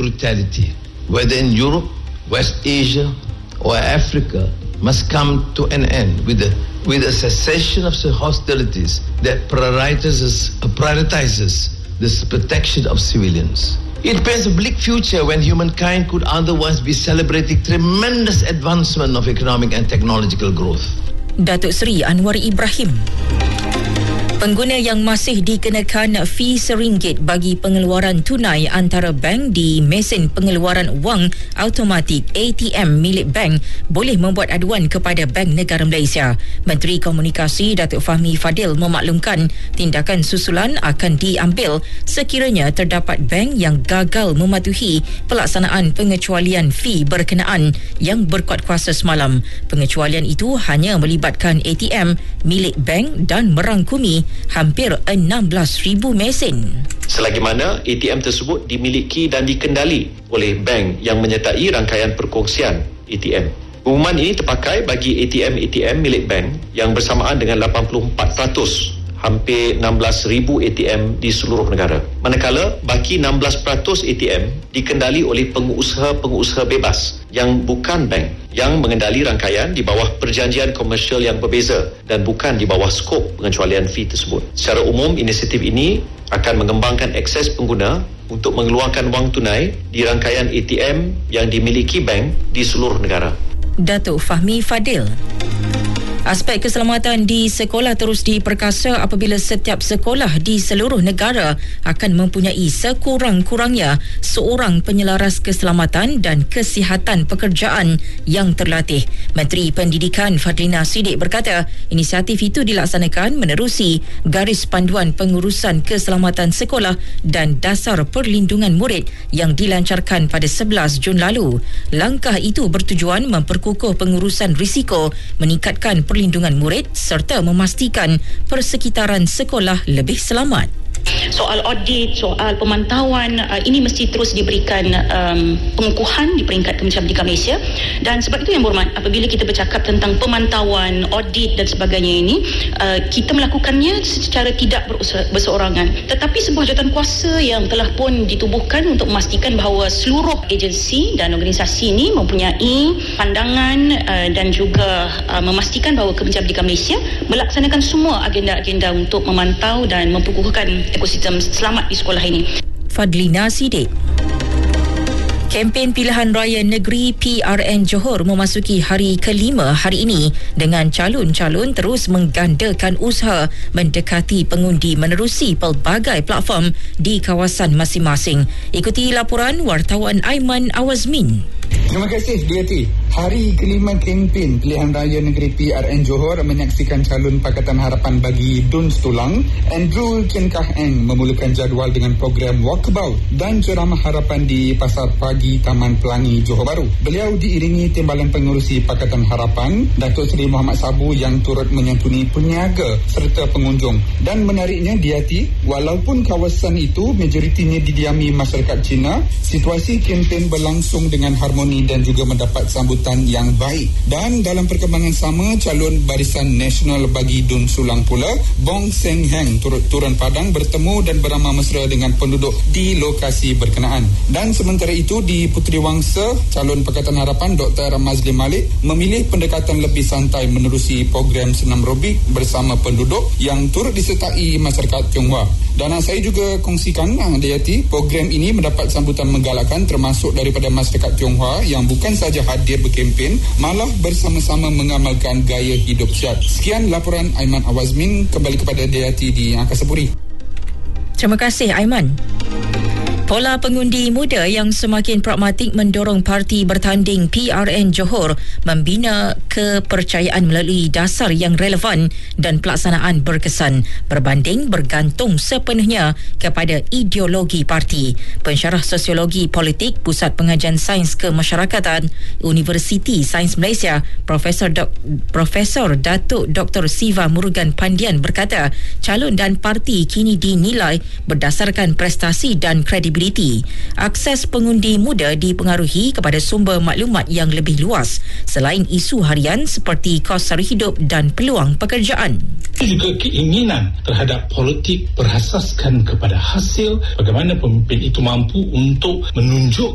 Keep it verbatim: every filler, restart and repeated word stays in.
brutality, whether in Europe, West Asia, or Africa, must come to an end with a, with a cessation of hostilities that prioritizes, prioritizes the protection of civilians. It paints a bleak future when humankind could otherwise be celebrating tremendous advancement of economic and technological growth. Datuk Seri Anwar Ibrahim. Pengguna yang masih dikenakan fee seringgit bagi pengeluaran tunai antara bank di mesin pengeluaran wang automatik A T M milik bank boleh membuat aduan kepada Bank Negara Malaysia. Menteri Komunikasi Datuk Fahmi Fadil memaklumkan tindakan susulan akan diambil sekiranya terdapat bank yang gagal mematuhi pelaksanaan pengecualian fee berkenaan yang berkuat kuasa semalam. Pengecualian itu hanya melibatkan A T M milik bank dan merangkumi hampir enam belas ribu mesin. Selagi mana A T M tersebut dimiliki dan dikendali oleh bank yang menyertai rangkaian perkongsian A T M. Pengumuman ini terpakai bagi A T M-A T M milik bank yang bersamaan dengan lapan puluh empat peratus hampir enam belas ribu A T M di seluruh negara. Manakala baki enam belas peratus A T M dikendali oleh pengusaha-pengusaha bebas yang bukan bank yang mengendali rangkaian di bawah perjanjian komersial yang berbeza dan bukan di bawah skop pengecualian fee tersebut. Secara umum, inisiatif ini akan mengembangkan akses pengguna untuk mengeluarkan wang tunai di rangkaian A T M yang dimiliki bank di seluruh negara. Datuk Fahmi Fadil. Aspek keselamatan di sekolah terus diperkasa apabila setiap sekolah di seluruh negara akan mempunyai sekurang-kurangnya seorang penyelaras keselamatan dan kesihatan pekerjaan yang terlatih. Menteri Pendidikan Fadlina Siddiq berkata, inisiatif itu dilaksanakan menerusi garis panduan pengurusan keselamatan sekolah dan dasar perlindungan murid yang dilancarkan pada sebelas Jun lalu. Langkah itu bertujuan memperkukuh pengurusan risiko, meningkatkan perlindungan murid serta memastikan persekitaran sekolah lebih selamat. Soal audit, soal pemantauan, uh, ini mesti terus diberikan um, pengukuhan di peringkat Kementerian Pendidikan Malaysia. Dan sebab itu yang berhormat, apabila kita bercakap tentang pemantauan, audit dan sebagainya ini, uh, kita melakukannya secara tidak berseorangan. Tetapi sebuah jawatan kuasa yang telah pun ditubuhkan untuk memastikan bahawa seluruh agensi dan organisasi ini mempunyai pandangan uh, dan juga uh, memastikan bahawa Kementerian Pendidikan Malaysia melaksanakan semua agenda-agenda untuk memantau dan memperkukuhkan ekosistem selamat di sekolah ini. Fadlina Siddiq. Kempen pilihan raya negeri P R N Johor memasuki hari kelima hari ini dengan calon-calon terus menggandakan usaha mendekati pengundi menerusi pelbagai platform di kawasan masing-masing. Ikuti laporan wartawan Aiman Awazmin. Terima kasih D T. Hari kelima kempen pilihan raya negeri P R N Johor menyaksikan calon Pakatan Harapan bagi Dun Setulang, Andrew Chen Kah Eng memulakan jadual dengan program walkabout dan ceramah harapan di Pasar Pagi Taman Pelangi Johor Bahru. Beliau diiringi timbalan pengerusi Pakatan Harapan, Datuk Seri Muhammad Sabu yang turut menyantuni peniaga serta pengunjung. Dan menariknya D T, walaupun kawasan itu majoritinya didiami masyarakat Cina, situasi kempen berlangsung dengan harmoni dan juga mendapat sambutan yang baik. Dan dalam perkembangan sama, calon Barisan Nasional bagi Dun Setulang pula, Bong Seng Heng turut turun padang bertemu dan beramah mesra dengan penduduk di lokasi berkenaan. Dan sementara itu di Puteri Wangsa, calon Pakatan Harapan Doktor Mazli Malik memilih pendekatan lebih santai menerusi program senam robik bersama penduduk yang turut disertai masyarakat Tionghoa. Dan saya juga kongsikan D T, program ini mendapat sambutan menggalakkan termasuk daripada masyarakat Tionghoa yang bukan saja hadir berkempen, malah bersama-sama mengamalkan gaya hidup sihat. Sekian laporan Aiman Awazmin, kembali kepada D T di Angkasa Puri. Terima kasih Aiman. Pola pengundi muda yang semakin pragmatik mendorong parti bertanding P R N Johor membina kepercayaan melalui dasar yang relevan dan pelaksanaan berkesan berbanding bergantung sepenuhnya kepada ideologi parti. Pensyarah Sosiologi Politik Pusat Pengajian Sains Kemasyarakatan Universiti Sains Malaysia, Profesor Dok, Profesor Datuk Doktor Siva Murugan Pandian berkata, calon dan parti kini dinilai berdasarkan prestasi dan kredibilitas. Akses pengundi muda dipengaruhi kepada sumber maklumat yang lebih luas selain isu harian seperti kos sara hidup dan peluang pekerjaan. Juga keinginan terhadap politik berasaskan kepada hasil, bagaimana pemimpin itu mampu untuk menunjuk